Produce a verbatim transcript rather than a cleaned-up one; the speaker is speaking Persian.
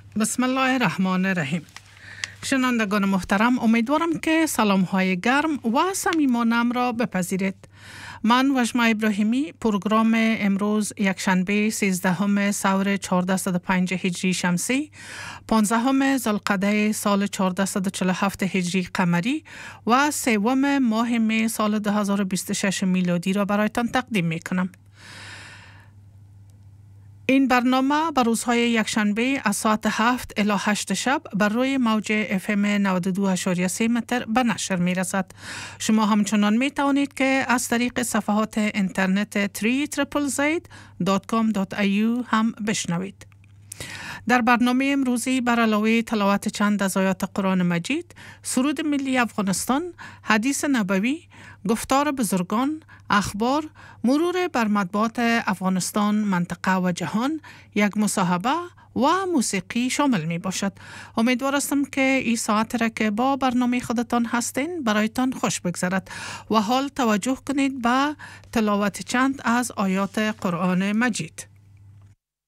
بسم الله الرحمن الرحیم. شنوندگان محترم، امیدوارم که سلام های گرم و صمیمانم را بپذیرید. من وجمه ابراهیمی پروگرام امروز یکشنبه سیزدهم سور چهارصد و پنج هجری شمسی، پانزدهم ذوالقعده سال چهارصد و چهل و هفت هجری قمری و سوم ماه می سال دو هزار و بیست و شش میلادی را برایتان تقدیم می کنم. این برنامه بر روزهای یکشنبه از ساعت هفت الی هشت شب بر روی موج اف ام نود و دو ممیز سه متر به نشر می رسد. شما همچنان می توانید که از طریق صفحات اینترنت تری تریپل زید دات کام دات ای یو هم بشنوید. در برنامه امروزی بر علاوه تلاوت چند از آیات قرآن مجید، سرود ملی افغانستان، حدیث نبوی، گفتار بزرگان، اخبار، مرور بر مطبوعات افغانستان، منطقه و جهان، یک مصاحبه و موسیقی شامل می باشد. امیدوار هستم که این ساعت را که با برنامه خودتان هستین برایتان خوش بگذرد و حال توجه کنید به تلاوت چند از آیات قرآن مجید.